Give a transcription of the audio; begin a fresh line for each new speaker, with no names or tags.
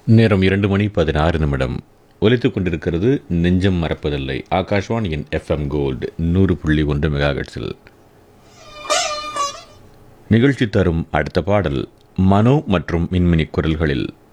நேரம் 2:16 ஒலித்துக் கொண்டிருக்கிறது. நெஞ்சம் மறப்பதில்லை. ஆகாஷ்வாணியின் FM கோல்டு 100.1 மெகாஹெர்ட்ஸில் நிகழ்ச்சி தரும் அடுத்த பாடல் மனோ மற்றும் மின்மினி குரல்களில்